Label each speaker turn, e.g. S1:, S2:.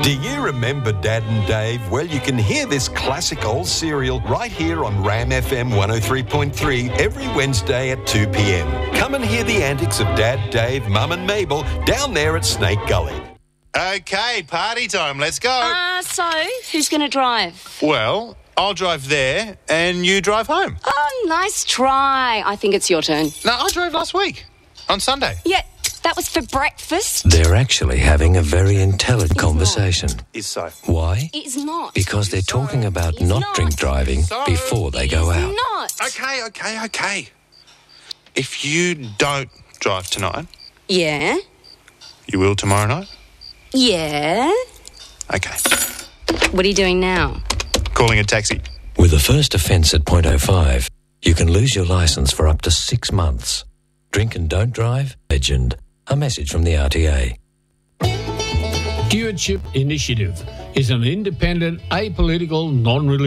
S1: Do you remember Dad and Dave? Well, you can hear this classic old serial right here on Ram FM 103.3 every Wednesday at 2 p.m. Come and hear the antics of Dad, Dave, Mum and Mabel down there at Snake Gully.
S2: Okay, party time. Let's go.
S3: So, who's going to drive?
S2: Well, I'll drive there and you drive home.
S3: Oh, nice try. I think it's your turn.
S2: No, I drove last week on Sunday.
S3: Yeah, that was for breakfast.
S4: They're actually having a very intelligent conversation.
S2: Is so.
S4: Why?
S3: It's not.
S4: Because they're talking about not drink driving before they go out.
S3: Not.
S2: Okay. If you don't drive tonight,
S3: Yeah?
S2: you will tomorrow night?
S3: Yeah?
S2: Okay.
S3: What are you doing now?
S2: Calling a taxi.
S4: With the first offence at .05, you can lose your licence for up to 6 months. Drink and don't drive? Legend. A message from the RTA.
S5: Stewardship Initiative is an independent, apolitical, non-religious